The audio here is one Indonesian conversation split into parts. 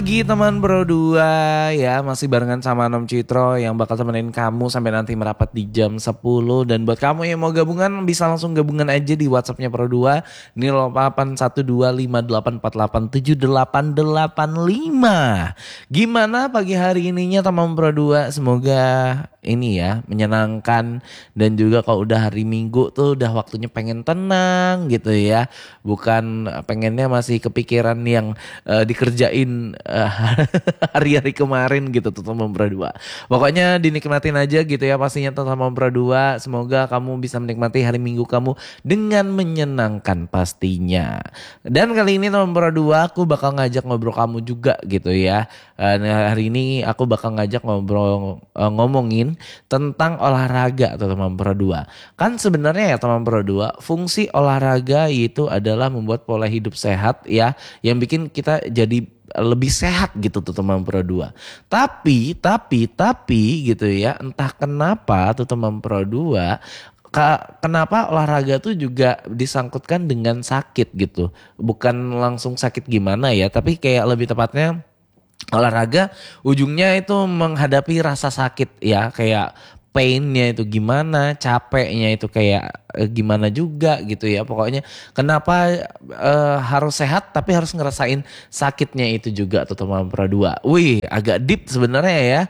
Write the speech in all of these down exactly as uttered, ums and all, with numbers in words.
Pagi teman Pro dua ya, masih barengan sama Nom Citro yang bakal temenin kamu sampai nanti merapat di jam sepuluh. Dan buat kamu yang mau gabungan bisa langsung gabungan aja di WhatsAppnya Pro dua. Ini nol delapan satu dua lima delapan empat delapan tujuh delapan delapan lima. Gimana pagi hari ininya teman Pro dua? Semoga ini ya menyenangkan, dan juga kalau udah hari Minggu tuh udah waktunya pengen tenang gitu ya, bukan pengennya masih kepikiran yang uh, dikerjain uh, hari-hari kemarin gitu tuh teman Pro dua. Pokoknya dinikmatin aja gitu ya pastinya tuh teman Pro dua. Semoga kamu bisa menikmati hari Minggu kamu dengan menyenangkan pastinya. Dan kali ini teman Pro dua aku bakal ngajak ngobrol kamu juga gitu ya. Uh, nah, hari ini aku bakal ngajak ngobrol uh, ngomongin tentang olahraga atau teman Pro dua. Kan sebenarnya ya teman Pro dua, fungsi olahraga itu adalah membuat pola hidup sehat ya, yang bikin kita jadi lebih sehat gitu tuh teman Pro dua. Tapi, tapi, tapi gitu ya, entah kenapa tuh teman Pro dua, kenapa olahraga tuh juga disangkutkan dengan sakit gitu. Bukan langsung sakit gimana ya, tapi kayak lebih tepatnya olahraga ujungnya itu menghadapi rasa sakit ya, kayak painnya itu gimana, capeknya itu kayak eh, gimana juga gitu ya. Pokoknya kenapa eh, harus sehat tapi harus ngerasain sakitnya itu juga tuh teman Pro dua. Wih, agak deep sebenarnya ya.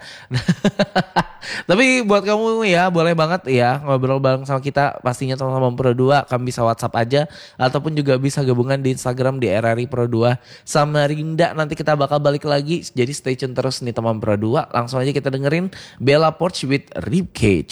Tapi buat kamu ya boleh banget ya ngobrol bareng sama kita pastinya teman-teman Pro dua. Kamu bisa WhatsApp aja ataupun juga bisa gabungan di Instagram di R R I Pro dua sama Rinda. Nanti kita bakal balik lagi, jadi stay tune terus nih teman Pro dua. Langsung aja kita dengerin Bella Porch with Ribcage.